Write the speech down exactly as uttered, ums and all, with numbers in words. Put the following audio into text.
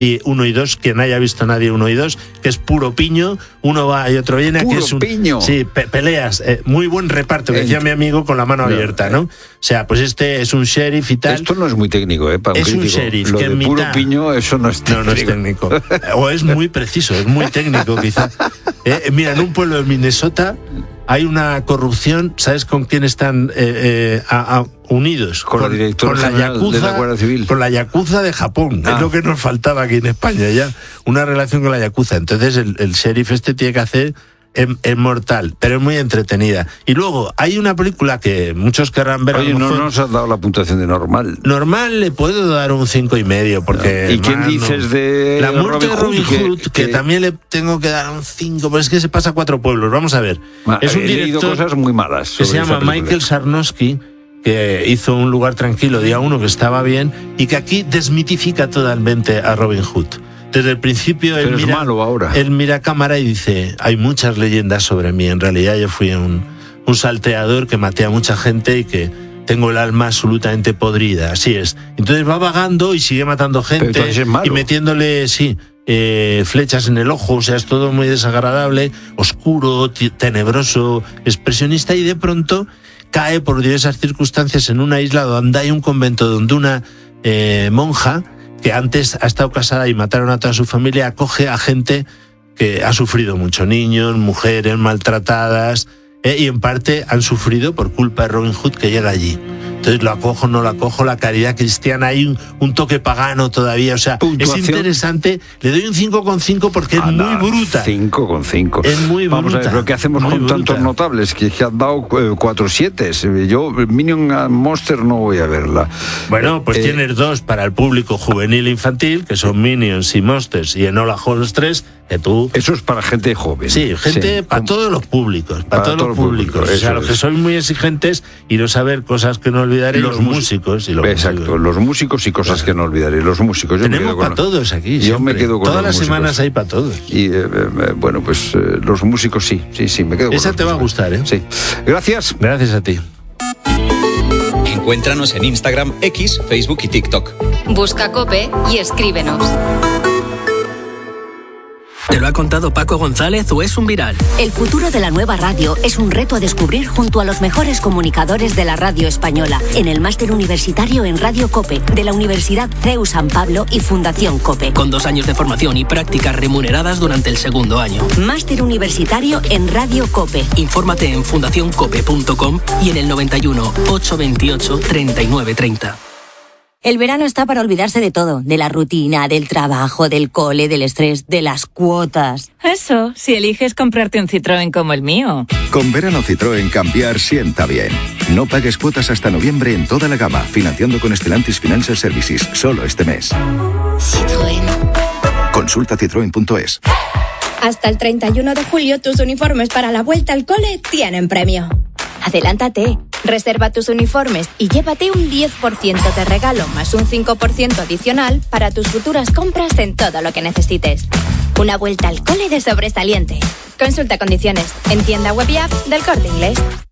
y uno y dos, quien haya visto nadie uno y dos, que es puro piño, uno va y otro viene, puro que es un piño. Sí, pe- peleas, eh, muy buen reparto, que decía mi amigo con la mano No, abierta, eh. ¿no? O sea, pues este es un sheriff y tal. Esto no es muy técnico, ¿eh? Para un Es un crítico. sheriff Lo que de en puro mitad- piño, eso no es técnico. No, no es técnico. O es muy preciso, es muy técnico quizá. Eh, mira, en un pueblo de Minnesota hay una corrupción, ¿sabes con quién están eh, eh, a, a, unidos? Con la directora con la general yakuza, de la Guardia Civil. Con la yakuza de Japón, Ah. es lo que nos faltaba aquí en España ya, una relación con la yakuza. Entonces el, el sheriff este tiene que hacer... Es, es mortal, pero es muy entretenida. Y luego, hay una película que muchos querrán ver. Oye, a lo no mejor, nos has dado la puntuación de normal. Normal le puedo dar un cinco y medio, porque... ¿Y quién hermano, dices de La muerte de Robin que- Hood, que, que- también le tengo que dar un cinco, pero es que se pasa a cuatro pueblos. Vamos a ver. Ah, Es un he leído director cosas muy malas que se sobre llama esa película. Michael Sarnowski, que hizo Un lugar tranquilo, día uno, que estaba bien, y que aquí desmitifica totalmente a Robin Hood. Desde el principio él Pero es mira, malo ahora. él mira a cámara y dice, hay muchas leyendas sobre mí, en realidad yo fui un, un salteador que maté a mucha gente y que tengo el alma absolutamente podrida, así es. Entonces va vagando y sigue matando gente entonces es malo. y metiéndole, sí, eh, flechas en el ojo, o sea, es todo muy desagradable, oscuro, t- tenebroso, expresionista, y de pronto cae por diversas circunstancias en una isla donde hay un convento donde una eh, monja que antes ha estado casada y mataron a toda su familia, acoge a gente que ha sufrido mucho, niños, mujeres maltratadas, eh, y en parte han sufrido por culpa de Robin Hood, que llega allí. Entonces lo acojo, no lo acojo, la caridad cristiana, hay un, un toque pagano todavía, o sea, Puntuación. es interesante. Le doy un cinco coma cinco porque es Anda, muy bruta. cinco con cinco. Es muy Vamos bruta, a ver, pero ¿qué hacemos muy con bruta. tantos notables? Que, que han dado eh, cuatro siete. Yo, Minion and Monster, no voy a verla. Bueno, pues Eh, tienes dos para el público juvenil e infantil, que son Minions y Monsters, y Enola Holmes tres, que tú... Eso es para gente joven. Sí, gente Sí, para com- todos los públicos, para, Para todos todos los los públicos. públicos, O sea, eso los que es. sois muy exigentes y no saber cosas que no olvidaré, los, mus- músicos y los Exacto, músicos. los músicos y cosas que no olvidaré. Los músicos. Yo me Tenemos quedo con para todos aquí. Yo me siempre. quedo con Todas los las músicos. semanas hay para todos. Y eh, eh, bueno, pues eh, los músicos sí, sí, sí, me quedo con Esa los te va a músicos. gustar, ¿eh? Sí. Gracias. Gracias a ti. Encuéntranos en Instagram, X, Facebook y TikTok. Busca COPE y escríbenos. ¿Te lo ha contado Paco González o es un viral? El futuro de la nueva radio es un reto a descubrir junto a los mejores comunicadores de la radio española en el máster universitario en Radio COPE de la Universidad C E U San Pablo y Fundación COPE. Con dos años de formación y prácticas remuneradas durante el segundo año. Máster universitario en Radio COPE. Infórmate en fundación cope punto com y en el noventa y uno, ochocientos veintiocho, treinta y nueve treinta. El verano está para olvidarse de todo, de la rutina, del trabajo, del cole, del estrés, de las cuotas. Eso, si eliges comprarte un Citroën como el mío. Con verano Citroën cambiar sienta bien. No pagues cuotas hasta noviembre en toda la gama, financiando con Stellantis Financial Services, solo este mes. Citroën. Consulta citroen punto es. Hasta el treinta y uno de julio tus uniformes para la vuelta al cole tienen premio. Adelántate, reserva tus uniformes y llévate un diez por ciento de regalo más un cinco por ciento adicional para tus futuras compras en todo lo que necesites. Una vuelta al cole de sobresaliente. Consulta condiciones en tienda web y app del Corte Inglés.